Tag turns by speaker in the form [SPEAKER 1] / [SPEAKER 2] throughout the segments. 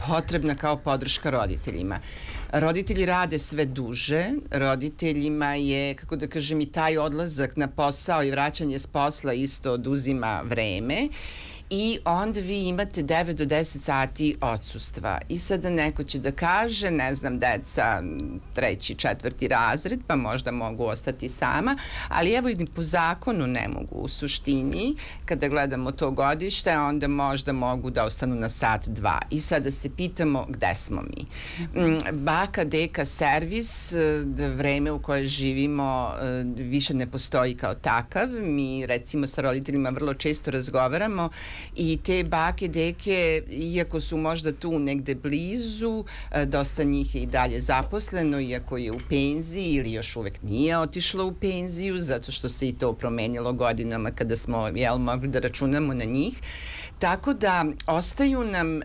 [SPEAKER 1] potrebna kao podrška roditeljima. Roditelji rade sve duže, roditeljima je, kako da kažem, i taj odlazak na posao i vraćanje s posla isto oduzima vreme. I onda vi imate 9 do 10 sati odsustva. I sada neko će da kaže, ne znam, deca 3., 4. razred, pa možda mogu ostati sama, ali evo i po zakonu ne mogu. U suštini, kada gledamo to godište, onda možda mogu da ostanu na sat, 2. I sada se pitamo gde smo mi. Baka, deka, servis, vreme u koje živimo više ne postoji kao takav. Mi, recimo, sa roditeljima vrlo često razgovaramo i te bake, deke, iako su možda tu negde blizu, dosta njih je i dalje zaposleno, iako je u penziji ili još uvek nije otišlo u penziju, zato što se i to promenilo godinama kada smo mogli da računamo na njih. Tako da ostaju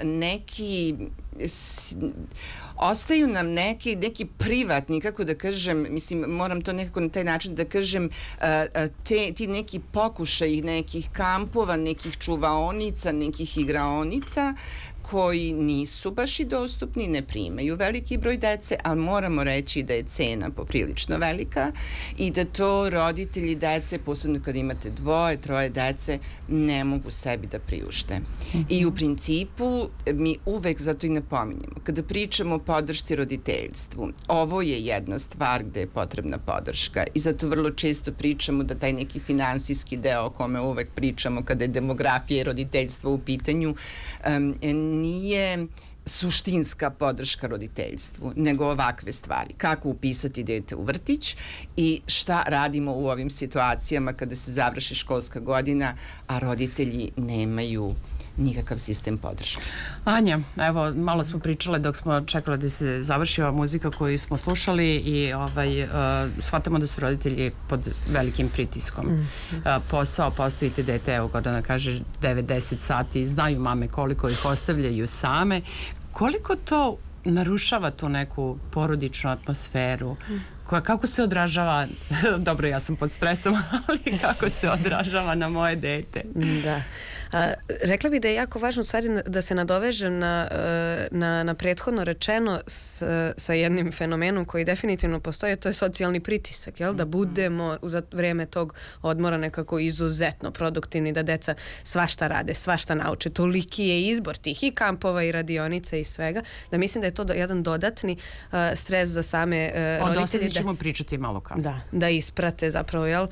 [SPEAKER 1] nam neki privatni, kako da kažem, mislim, moram to nekako na taj način da kažem, ti neki pokušaj nekih kampova, nekih čuvaonica, nekih igraonica, koji nisu baš i dostupni, ne primaju veliki broj dece, ali moramo reći da je cena poprilično velika i da to roditelji dece, posebno kad imate 2, 3 dece, ne mogu sebi da priušte. I u principu mi uvek zato i napominjemo, kada pričamo o podršci roditeljstvu, ovo je jedna stvar gde je potrebna podrška i zato vrlo često pričamo da taj neki finansijski deo o kome uvek pričamo kada je demografija i roditeljstvo u pitanju, nije suštinska podrška roditeljstvu, nego ovakve stvari. Kako upisati dete u vrtić i šta radimo u ovim situacijama kada se završi školska godina, a roditelji nemaju nikakav sistem podrške.
[SPEAKER 2] Anja, evo, malo smo pričale dok smo čekali da se završi ova muzika koju smo slušali i shvatamo da su roditelji pod velikim pritiskom. Posao, postavite dete, evo, Gordana kaže 9-10 sati, znaju mame koliko ih ostavljaju same. Koliko to narušava tu neku porodičnu atmosferu? Kako se odražava, dobro, ja sam pod stresom, ali kako se odražava na moje dete?
[SPEAKER 3] Da. Rekla bih da je jako važno stvari da se nadovežem na prethodno rečeno sa jednim fenomenom koji definitivno postoji, to je socijalni pritisak, jel? Da budemo za vreme tog odmora nekako izuzetno produktivni, da deca svašta rade, svašta nauče, toliki je izbor tih i kampova i radionica i svega, da mislim da je to jedan dodatni stres za same roditelje.
[SPEAKER 2] Ćemo pričati malo kasnije.
[SPEAKER 3] Da isprate zapravo, jel,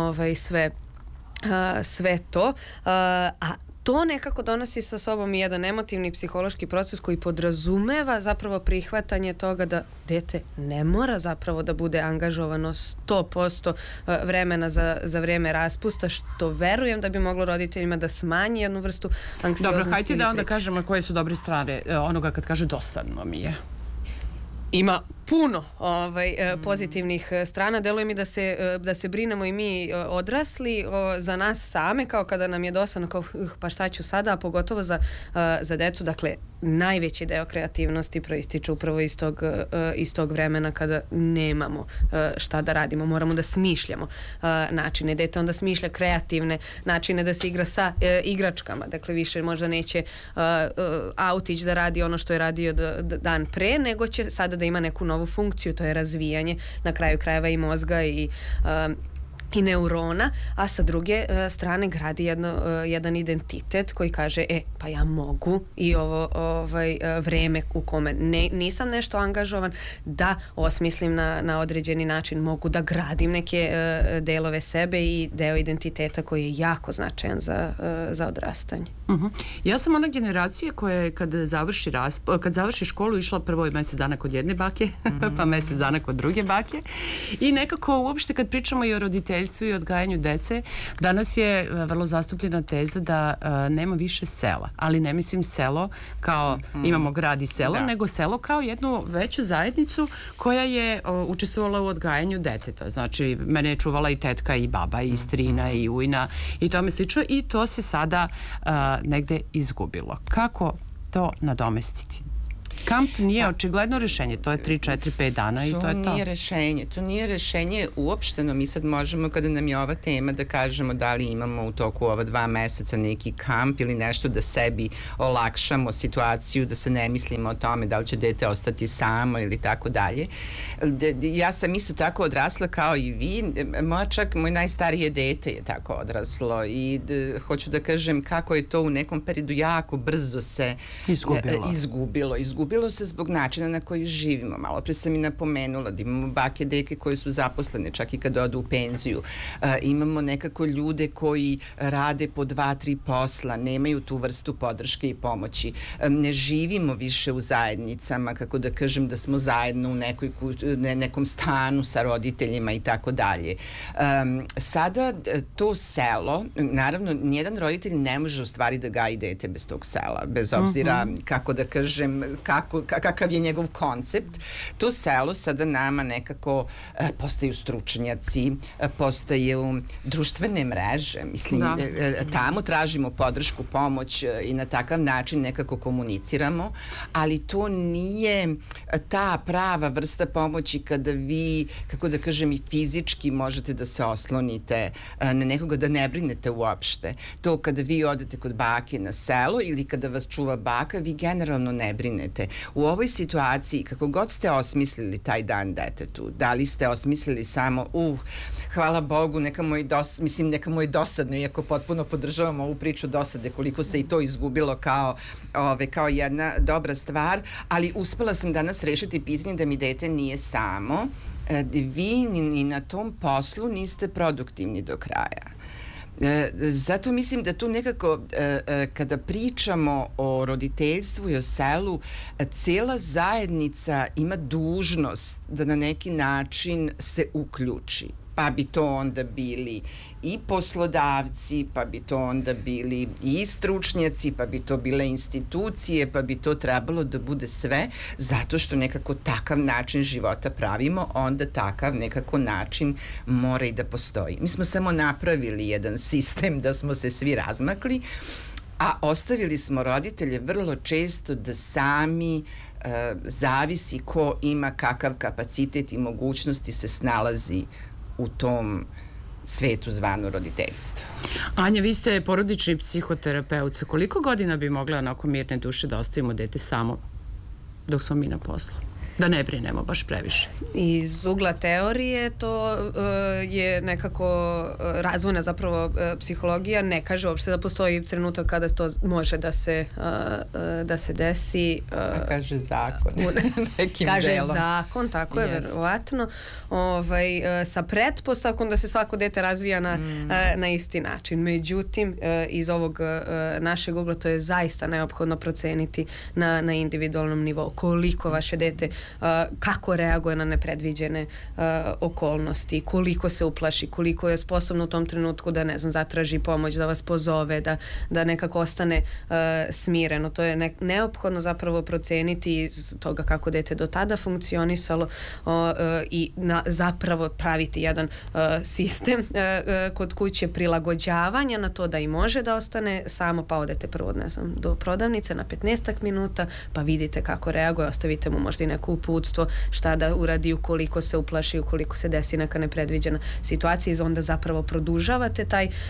[SPEAKER 3] sve to. A to nekako donosi sa sobom i jedan emotivni psihološki proces koji podrazumeva zapravo prihvatanje toga da dete ne mora zapravo da bude angažovano 100% vremena za vreme raspusta, što verujem da bi moglo roditeljima da smanji jednu vrstu anksioznosti.
[SPEAKER 2] Dobro, hajde da onda kažemo koje su dobre strane onoga kad kaže dosadno mi je.
[SPEAKER 3] Ima puno pozitivnih strana. Deluje mi da se brinemo i mi odrasli za nas same, kao kada nam je dosadno, kao pa šta ću sada, a pogotovo za decu. Dakle, najveći deo kreativnosti proističe upravo iz tog vremena kada nemamo šta da radimo. Moramo da smišljamo načine. Dete onda smišlja kreativne načine da se igra sa igračkama. Dakle, više možda neće autić da radi ono što je radio dan pre, nego će sada da ima neku novu funkciju, to je razvijanje na kraju krajeva i mozga i neurona, a sa druge strane gradi jedan identitet koji kaže, pa ja mogu i ovo vreme u kome nisam nešto angažovan, da osmislim na određeni način, mogu da gradim neke delove sebe i deo identiteta koji je jako značajan za odrastanje.
[SPEAKER 2] Ja sam ona generacija koja je kad završi školu išla prvo mesec dana kod jedne bake, pa mesec dana kod druge bake i nekako uopšte kad pričamo i o roditeljstvu i odgajanju dece, danas je vrlo zastupljena teza da nema više sela, ali ne mislim selo kao imamo grad i selo, nego selo kao jednu veću zajednicu koja je učestvovala u odgajanju deteta. Znači, mene je čuvala i tetka i baba i strina i ujna i tome slično i to se sada negde izgubilo. Kako to nadomestiti? Kamp nije očigledno rešenje, to je 3, 4, 5 dana i to je to.
[SPEAKER 1] To nije rešenje uopšteno. Mi sad možemo, kada nam je ova tema, da kažemo da li imamo u toku ova 2 meseca neki kamp ili nešto da sebi olakšamo situaciju, da se ne mislimo o tome da li će dete ostati samo ili tako dalje. Ja sam isto tako odrasla kao i vi. Moje najstarije dete je tako odraslo i hoću da kažem kako je to u nekom periodu jako brzo se izgubilo se zbog načina na koji živimo. Malo pre sam i napomenula da imamo bake, deke koje su zaposlene čak i kad odu u penziju. Imamo nekako ljude koji rade po 2-3 posla, nemaju tu vrstu podrške i pomoći. Ne živimo više u zajednicama, kako da kažem da smo zajedno u nekom stanu sa roditeljima i tako dalje. Sada to selo, naravno, nijedan roditelj ne može u stvari da gaji dete bez tog sela, bez obzira kako da kažem, kakav je njegov koncept. To selo sada nama nekako postaju stručnjaci, postaju društvene mreže. Mislim, tamo tražimo podršku, pomoć i na takav način nekako komuniciramo, ali to nije ta prava vrsta pomoći kada vi, kako da kažem, i fizički možete da se oslonite na nekoga, da ne brinete uopšte. To kada vi odete kod bake na selo ili kada vas čuva baka, vi generalno ne brinete. U ovoj situaciji, kako god ste osmislili taj dan detetu, da li ste osmislili samo, hvala Bogu, neka mu je dosadno, iako potpuno podržavam ovu priču dosade, koliko se i to izgubilo kao jedna dobra stvar, ali uspela sam danas rešiti pitanje da mi dete nije samo. Vi ni na tom poslu niste produktivni do kraja. Zato mislim da tu nekako kada pričamo o roditeljstvu i o selu, cela zajednica ima dužnost da na neki način se uključi. Pa bi to onda bili i poslodavci, pa bi to onda bili i stručnjaci, pa bi to bile institucije, pa bi to trebalo da bude sve, zato što nekako takav način života pravimo, onda takav nekako način mora i da postoji. Mi smo samo napravili jedan sistem da smo se svi razmakli, a ostavili smo roditelje vrlo često da sami zavisi ko ima kakav kapacitet i mogućnosti se snalazi u tom svetu zvano roditeljstvo.
[SPEAKER 2] Anja, vi ste porodični psihoterapeut. Sa koliko godina bi mogla onako mirne duše da ostavimo dete samo dok smo mi na poslu? Da ne brinemo baš previše.
[SPEAKER 3] Iz ugla teorije to je nekako razvojna zapravo psihologija ne kaže uopšte da postoji trenutak kada to može da se desi.
[SPEAKER 1] Kaže zakon.
[SPEAKER 3] Kaže zakon, tako je, verovatno. Sa pretpostavkom da se svako dete razvija na isti način. Međutim, iz ovog našeg ugla to je zaista neophodno proceniti na individualnom nivou. Koliko vaše dete kako reaguje na nepredviđene okolnosti, koliko se uplaši, koliko je sposobno u tom trenutku da, ne znam, zatraži pomoć, da vas pozove, da nekako ostane smireno. To je neophodno zapravo proceniti iz toga kako dete do tada funkcionisalo i zapravo praviti jedan sistem kod kuće prilagođavanja na to da i može da ostane samo, pa odete prvo, ne znam, do prodavnice na 15 minuta, pa vidite kako reaguje, ostavite mu možda i neku uputstvo šta da uradi ukoliko se uplaši, ukoliko se desi neka nepredviđena situacija i onda zapravo produžavate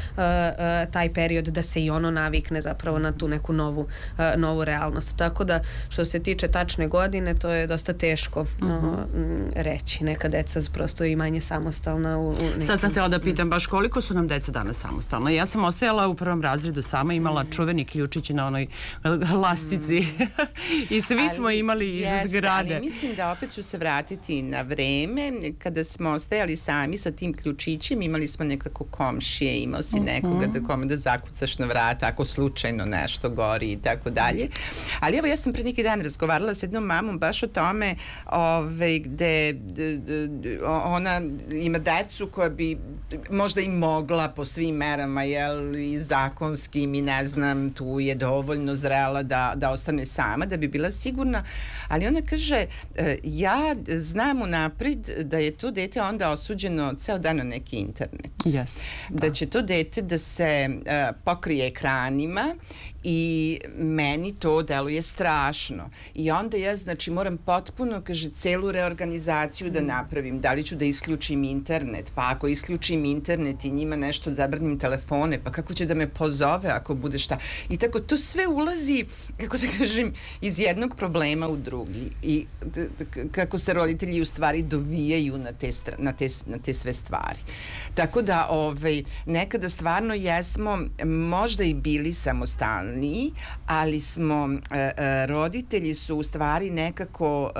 [SPEAKER 3] taj period da se i ono navikne zapravo na tu neku novu realnost. Tako da što se tiče tačne godine, to je dosta teško reći. Neka deca prosto i manje samostalna.
[SPEAKER 2] Sad sam htjela da pitam baš koliko su nam deca danas samostalna. Ja sam ostajala u prvom razredu sama, imala čuveni ključić na onoj lastici i svi smo imali iz zgrade.
[SPEAKER 1] Ali mislim da opet ću se vratiti na vreme. Kada smo ostajali sami sa tim ključićem, imali smo nekako komšije, imao si nekoga kome da zakucaš na vrata ako slučajno nešto gori i tako dalje. Ali evo, ja sam pre neki dan razgovarala s jednom mamom baš o tome gde ona ima decu koja bi možda i mogla po svim merama, i zakonskim i ne znam, tu je dovoljno zrela da ostane sama, da bi bila sigurna, ali ona kaže, ja znam unapred da je to dete onda osuđeno ceo dan na neki internet.
[SPEAKER 2] Yes,
[SPEAKER 1] da će to dete da se pokrije ekranima I meni to deluje strašno. I onda ja, znači, moram potpuno, kaže, celu reorganizaciju da napravim. Da li ću da isključim internet? Pa ako isključim internet i njima nešto zabranim telefone, pa kako će da me pozove ako bude šta? I tako, to sve ulazi, kako da kažem, iz jednog problema u drugi. I kako se roditelji u stvari dovijaju na te sve stvari. Tako da, nekada stvarno jesmo možda i bili samostalni, ali smo, roditelji su u stvari nekako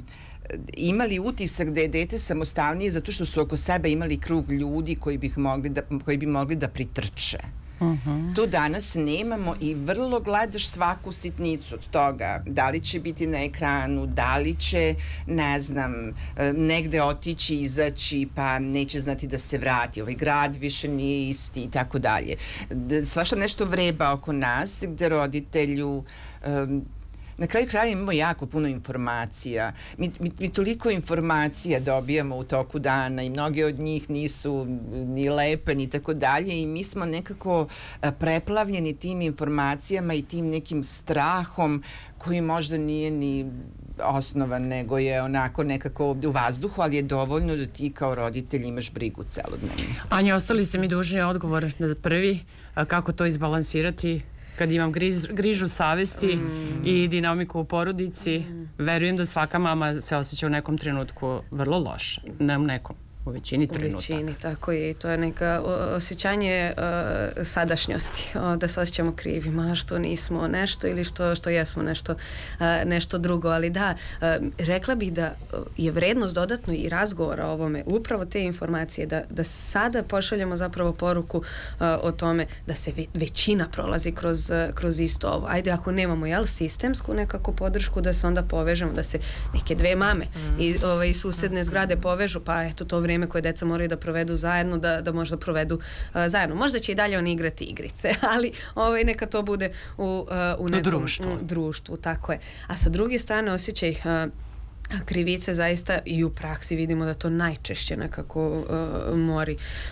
[SPEAKER 1] imali utisak da je dete samostalnije zato što su oko sebe imali krug ljudi koji bi mogli da pritrče. To danas nemamo i vrlo gledaš svaku sitnicu od toga. Da li će biti na ekranu, da li će, ne znam, negde otići, izaći, pa neće znati da se vrati. Ovaj grad više nije isti i tako dalje. Svašta nešto vreba oko nas gde roditelju... Na kraju kraja imamo jako puno informacija. Mi toliko informacija dobijamo u toku dana i mnoge od njih nisu ni lepe ni tako dalje i mi smo nekako preplavljeni tim informacijama i tim nekim strahom koji možda nije ni osnovan, nego je onako nekako u vazduhu, ali je dovoljno da ti kao roditelj imaš brigu celodnevno.
[SPEAKER 2] Anja, ostali ste mi dužni odgovor na prvi, kako to izbalansirati kad imam grižu savesti i dinamiku u porodici. Verujem da svaka mama se osjeća u nekom trenutku vrlo loše. Ne u nekom, u većini trenutaka.
[SPEAKER 3] U većini, tako je. I to je neka osjećanje sadašnjosti. Da se osjećamo krivima, što nismo nešto ili što jesmo nešto drugo. Ali da, rekla bih da je vrednost dodatno i razgovora o ovome, upravo te informacije, da sada pošaljemo zapravo poruku o tome da se većina prolazi kroz isto ovo. Ajde, ako nemamo, sistemsku nekako podršku, da se onda povežemo, da se neke dve mame i susedne zgrade povežu, pa eto to vrijeme koje deca moraju da provedu zajedno, da možda provedu zajedno. Možda će i dalje oni igrati igrice, ali neka to bude u nekom društvu, tako je. A sa druge strane osjećaj krivice zaista i u praksi vidimo da to najčešće nekako mori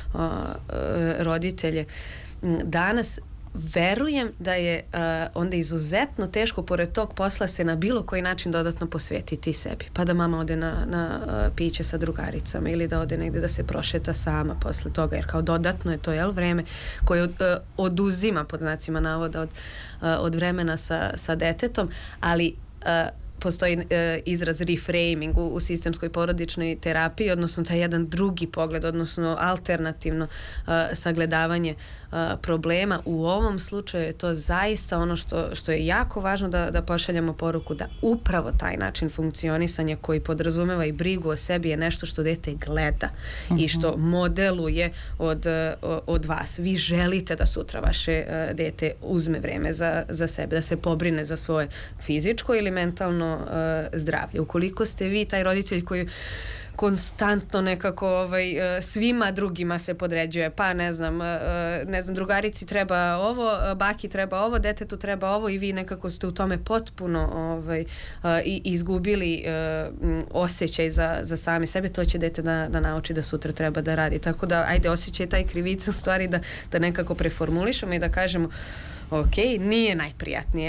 [SPEAKER 3] roditelje. Danas verujem da je onda izuzetno teško pored tog posla se na bilo koji način dodatno posvetiti sebi. Pa da mama ode na piće sa drugaricama ili da ode negde da se prošeta sama posle toga, jer kao dodatno je to vreme koje oduzima pod znacima navoda od vremena sa detetom, ali postoji izraz reframing u sistemskoj porodičnoj terapiji, odnosno taj jedan drugi pogled, odnosno alternativno sagledavanje problema. U ovom slučaju je to zaista ono što je jako važno da pošaljemo poruku da upravo taj način funkcionisanja koji podrazumeva i brigu o sebi je nešto što dete gleda i što modeluje od vas. Vi želite da sutra vaše dete uzme vreme za sebe, da se pobrine za svoje fizičko ili mentalno zdravlje. Ukoliko ste vi taj roditelj koji konstantno nekako svima drugima se podređuje, pa ne znam, drugarici treba ovo, baki treba ovo, detetu treba ovo i vi nekako ste u tome potpuno izgubili osjećaj za sami sebe, to će dete da nauči da sutra treba da radi. Tako da, ajde, osjećaj taj krivica u stvari da nekako preformulišemo i da kažemo ok, nije najprijatnije,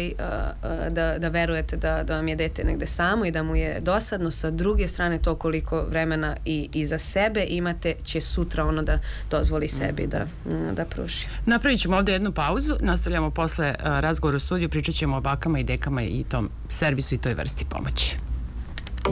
[SPEAKER 3] da verujete da vam je dete negde samo i da mu je dosadno. Sa druge strane, to koliko vremena i za sebe imate će sutra ono da dozvoli sebi da pruži.
[SPEAKER 2] Napravit ćemo ovdje jednu pauzu, nastavljamo posle razgovora u studiju, pričat ćemo o bakama i dekama i tom servisu i toj vrsti pomoći.